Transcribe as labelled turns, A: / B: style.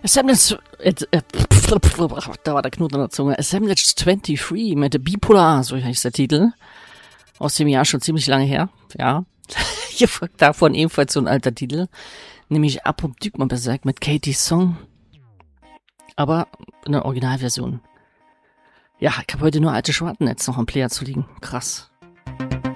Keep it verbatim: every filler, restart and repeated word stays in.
A: Assemblage, äh, äh, da war der Knoten an der Zunge. Assemblage dreiundzwanzig mit der Bipolar, so heißt der Titel. Aus dem Jahr schon ziemlich lange her, ja. Hier folgt davon ebenfalls so ein alter Titel. Nämlich Apoptyk, man besagt, mit Katie's Song. Aber eine Originalversion. Ja, ich habe heute nur alte Schwartennetz noch am Player zu liegen. Krass.